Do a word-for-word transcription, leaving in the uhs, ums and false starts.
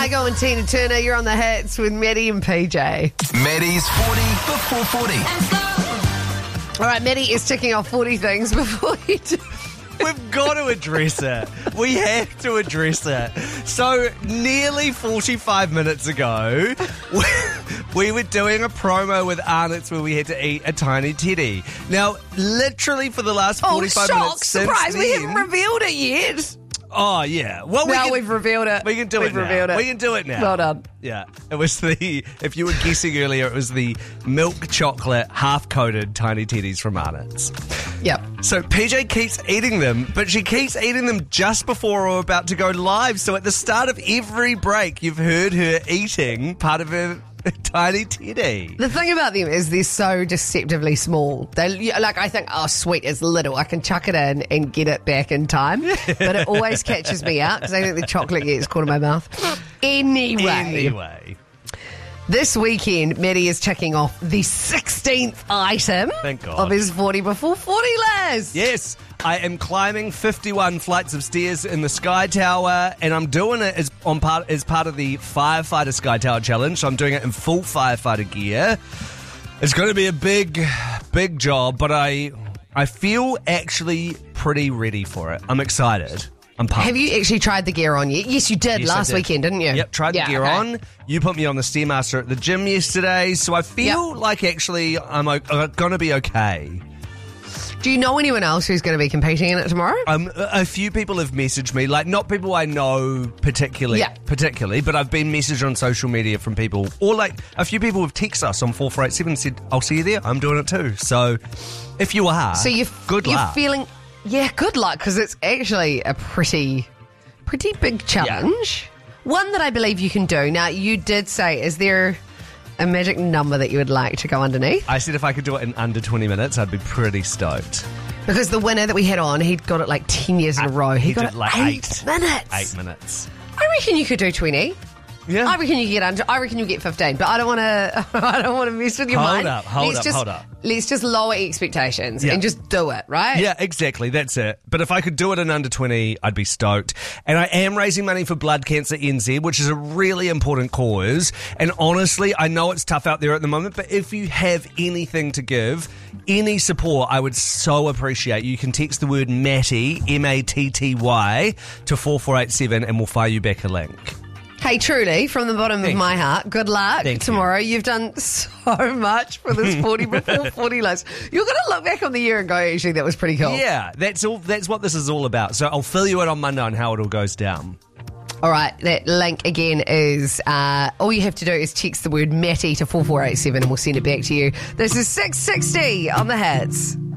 Kygo and Tina Turner, you're on the hits with Maddie and P J. Maddie's forty before forty. All right, Maddie is ticking off forty things before you do. We've got to address it. We have to address it. So, nearly forty-five minutes ago, we, we were doing a promo with Arnott's where we had to eat a tiny teddy. Now, literally for the last Oh, forty-five shock, minutes since surprise, we then- haven't revealed it yet. Oh, yeah. Well, we No, can, we've revealed it. we can do we've it now. revealed it. We can do it now. Well done. Yeah. It was the, if you were guessing earlier, it was the milk chocolate half-coated tiny teddies from Arnott's. Yep. So P J keeps eating them, but she keeps eating them just before we're about to go live. So at the start of every break, you've heard her eating part of her tiny teddy. The thing about them is they're so deceptively small. They like I think, oh, sweet, it's little. I can chuck it in and get it back in time. But it always catches me out because I think the chocolate gets caught in my mouth. Anyway. Anyway. This weekend, Maddie is checking off the sixteenth item Thank God. of his forty before forty list. Yes, I am climbing fifty-one flights of stairs in the Sky Tower, and I'm doing it as on part as part of the Firefighter Sky Tower Challenge. So I'm doing it in full firefighter gear. It's going to be a big, big job, but I, I feel actually pretty ready for it. I'm excited. I'm pumped. Have you actually tried the gear on yet? Yes, you did Yes, I last did. weekend, didn't you? Yep, tried the Yeah, gear okay. on. You put me on the Stairmaster at the gym yesterday, so I feel Yep. like actually I'm o- uh, going to be okay. Do you know anyone else who's going to be competing in it tomorrow? Um, a a few people have messaged me, like not people I know particularly, Yeah. particularly, but I've been messaged on social media from people, or like a few people have texted us on four four eight seven and said, I'll see you there, I'm doing it too. So if you are, So you're, good you're luck. feeling, yeah, good luck, because it's actually a pretty, pretty big challenge. One that I believe you can do. Now, you did say, is there a magic number that you would like to go underneath? I said if I could do it in under twenty minutes, I'd be pretty stoked. Because the winner that we had on, he'd got it like ten years in a row. He, he got did it like eight, eight. minutes. Eight minutes. I reckon you could do twenty. Yeah. I reckon you could get under. I reckon you get fifteen. But I don't want to. I don't want to mess with your Hold mind. up, hold let's up, just, hold up. Let's just lower expectations Yeah. and just do it, right? Yeah, exactly. That's it. But if I could do it in under twenty, I'd be stoked. And I am raising money for Blood Cancer N Z, which is a really important cause. And honestly, I know it's tough out there at the moment, but if you have anything to give, any support, I would so appreciate. You can text the word Matty, M A T T Y, to four four eight seven and we'll fire you back a link. Hey, truly, from the bottom Thank of my heart, good luck Thank you. tomorrow. You. You've done so much for this forty before forty list. You're going to look back on the year and go, actually, that was pretty cool. Yeah, that's all. That's what this is all about. So I'll fill you in on Monday on how it all goes down. All right, that link again is, uh, all you have to do is text the word Matty to four four eight seven and we'll send it back to you. This is six sixty on the hits.